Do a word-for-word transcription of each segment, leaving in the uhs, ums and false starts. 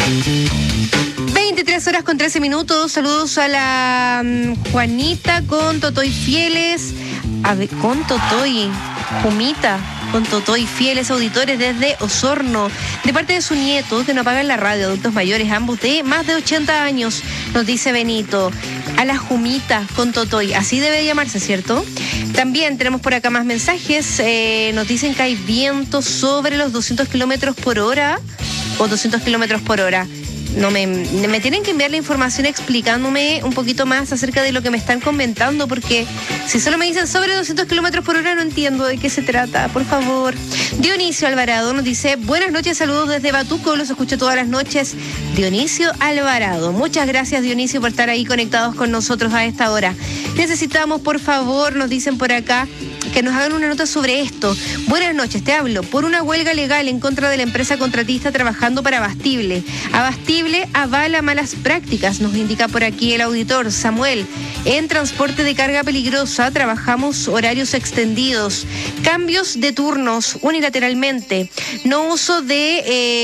veintitrés horas con trece minutos. Saludos a la um, Juanita con Totoy Fieles. A ver, con Totoy, Jumita, con Totoy Fieles auditores desde Osorno. De parte de su nieto, que no apagan la radio, adultos mayores, ambos de más de ochenta años, nos dice Benito. A la Jumita con Totoy, así debe llamarse, ¿cierto? También tenemos por acá más mensajes. Eh, nos dicen que hay viento sobre los doscientos kilómetros por hora o doscientos kilómetros por hora. No me, me tienen que enviar la información explicándome un poquito más acerca de lo que me están comentando, porque si solo me dicen sobre doscientos kilómetros por hora no entiendo de qué se trata, por favor. Dionisio Alvarado nos dice: buenas noches, saludos desde Batuco, los escucho todas las noches. Dionisio Alvarado, muchas gracias, Dionisio, por estar ahí conectados con nosotros a esta hora. Necesitamos, por favor, nos dicen por acá, que nos hagan una nota sobre esto. Buenas noches, te hablo por una huelga legal en contra de la empresa contratista trabajando para Abastible. Abastible avala malas prácticas, nos indica por aquí el auditor Samuel. En transporte de carga peligrosa trabajamos horarios extendidos, cambios de turnos unilateralmente, no uso de,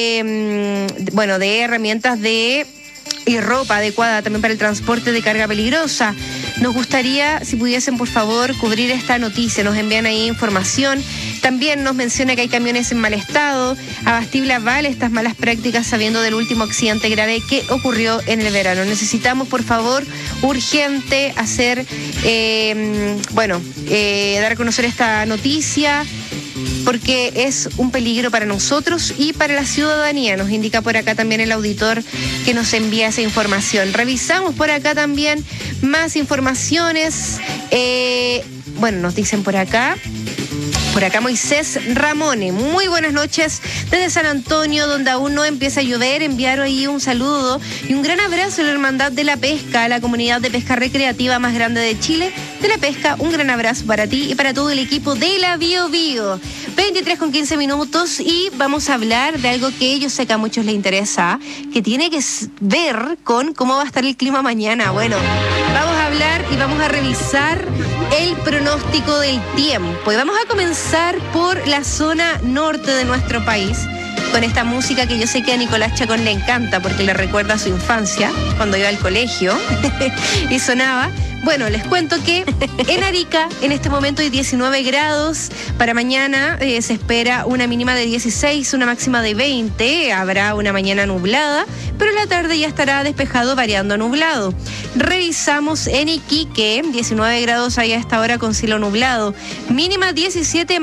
eh, bueno, de herramientas de... y ropa adecuada también para el transporte de carga peligrosa. Nos gustaría, si pudiesen, por favor, cubrir esta noticia. Nos envían ahí información. También nos menciona que hay camiones en mal estado. Abastible avala estas malas prácticas sabiendo del último accidente grave que ocurrió en el verano. Necesitamos, por favor, urgente hacer, eh, bueno, eh, dar a conocer esta noticia, porque es un peligro para nosotros y para la ciudadanía. Nos indica por acá también el auditor que nos envía esa información. Revisamos por acá también más informaciones. Eh, bueno, nos dicen por acá... Por acá Moisés Ramone, muy buenas noches desde San Antonio, donde aún no empieza a llover. Enviar ahí un saludo y un gran abrazo a la Hermandad de la Pesca, a la comunidad de pesca recreativa más grande de Chile, de la Pesca. Un gran abrazo para ti y para todo el equipo de la Bio Bio. veintitrés con quince minutos y vamos a hablar de algo que yo sé que a muchos les interesa, que tiene que ver con cómo va a estar el clima mañana. Bueno, vamos a hablar y vamos a revisar el pronóstico del tiempo. Y vamos a comenzar por la zona norte de nuestro país, con esta música que yo sé que a Nicolás Chacón le encanta porque le recuerda a su infancia, cuando iba al colegio y sonaba. Bueno, les cuento que en Arica en este momento hay diecinueve grados. Para mañana eh, se espera una mínima de dieciséis, una máxima de veinte. Habrá una mañana nublada, pero en la tarde ya estará despejado, variando a nublado. Revisamos en Iquique, diecinueve grados ahí a esta hora con cielo nublado. Mínima diecisiete.